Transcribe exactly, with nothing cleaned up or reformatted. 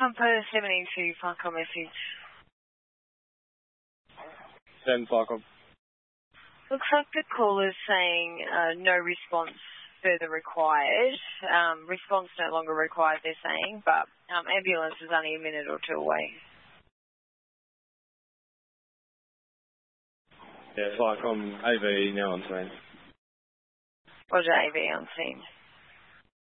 Pumper seventy-two, Farcom message. Send Farcom. Looks like the caller's saying uh, no response further required. Um, response no longer required, they're saying, but um, ambulance is only a minute or two away. Yeah, Farcom, A V now on scene. Roger, A V on scene.